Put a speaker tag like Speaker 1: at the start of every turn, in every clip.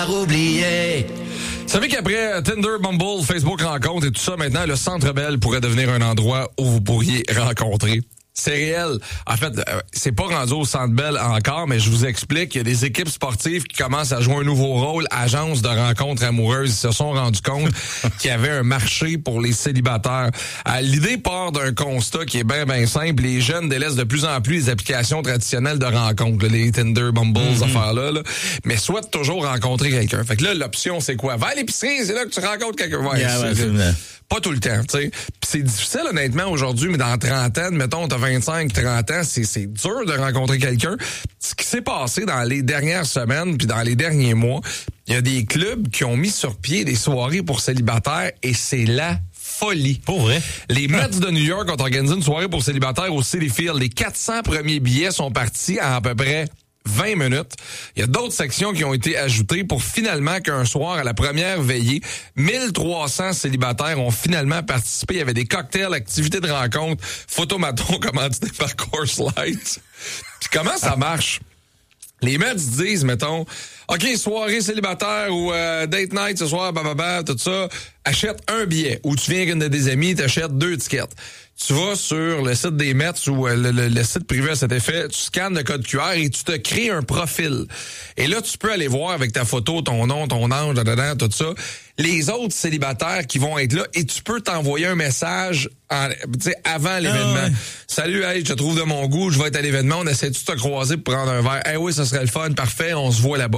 Speaker 1: oublié.
Speaker 2: Vous savez qu'après Tinder, Bumble, Facebook Rencontre et tout ça, maintenant, le Centre Bell pourrait devenir un endroit où vous pourriez rencontrer. C'est réel. En fait, c'est pas rendu au Centre Bell encore, mais je vous explique. Il y a des équipes sportives qui commencent à jouer un nouveau rôle, agence de rencontres amoureuses. Ils se sont rendus compte qu'il y avait un marché pour les célibataires. L'idée part d'un constat qui est bien simple. Les jeunes délaissent de plus en plus les applications traditionnelles de rencontres, les Tinder, Bumble, ces affaires-là, mais souhaitent toujours rencontrer quelqu'un. Fait que là, l'option, c'est quoi? Va à l'épicerie, c'est là que tu rencontres quelqu'un. Ouais, pas tout le temps, tu sais. Puis c'est difficile, honnêtement, aujourd'hui, mais dans trentaine, mettons, t'as 25, 30 ans, c'est dur de rencontrer quelqu'un. Ce qui s'est passé dans les dernières semaines puis dans les derniers mois, il y a des clubs qui ont mis sur pied des soirées pour célibataires et c'est la folie.
Speaker 3: Pour vrai?
Speaker 2: Les Mets de New York ont organisé une soirée pour célibataires au Citi Field. Les 400 premiers billets sont partis en à peu près 20 minutes. Il y a d'autres sections qui ont été ajoutées pour finalement qu'un soir, à la première veillée, 1300 célibataires ont finalement participé. Il y avait des cocktails, activités de rencontre, photomaton commandité par Coors Light. Puis comment ça marche? Les Mets disent, mettons, OK, soirée célibataire ou date night ce soir, tout ça, achète un billet. Ou tu viens avec une de tes amis, t'achètes 2 tickets. Tu vas sur le site des Mets ou le site privé à cet effet, tu scannes le code QR et tu te crées un profil. Et là, tu peux aller voir avec ta photo, ton nom, ton âge, tout ça, les autres célibataires qui vont être là et tu peux t'envoyer un message avant l'événement. Salut, hey, je te trouve de mon goût, je vais être à l'événement, on essaie de te croiser pour prendre un verre. Oui, ça serait le fun, parfait, on se voit là-bas.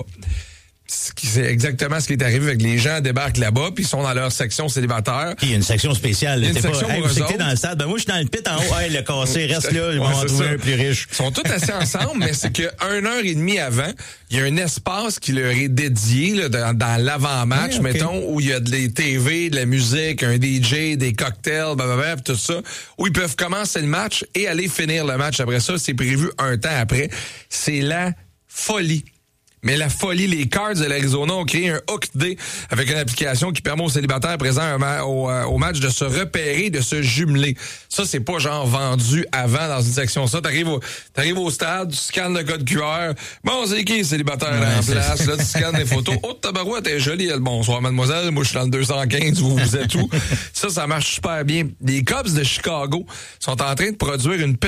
Speaker 2: C'est exactement ce qui est arrivé avec les gens débarquent là-bas puis ils sont dans leur section célibataire.
Speaker 3: Puis il y a une section spéciale.
Speaker 2: Il y a une section
Speaker 3: pas, vous étiez dans le stade. Ben moi je suis dans le pit en haut. Hey, le cassé reste là. Ils vont en trouver un plus riche.
Speaker 2: Ils sont tous assis ensemble, mais c'est que 1 heure et demie avant, il y a un espace qui leur est dédié là, dans l'avant-match, mettons, où il y a des TV, de la musique, un DJ, des cocktails, tout ça, où ils peuvent commencer le match et aller finir le match. Après ça, c'est prévu un temps après. C'est la folie. Mais la folie, les Cards de l'Arizona ont créé un Hooked Day avec une application qui permet aux célibataires présents au match de se repérer, de se jumeler. Ça, c'est pas genre vendu avant dans une section. Ça, t'arrives au stade, tu scannes le code QR. Bon, c'est qui les célibataires en place? Là, tu scannes des photos. Oh, tabarouette, t'es jolie. Bonsoir, mademoiselle. Moi, je suis dans le 215. Vous êtes où? Ça marche super bien. Les Cubs de Chicago sont en train de produire une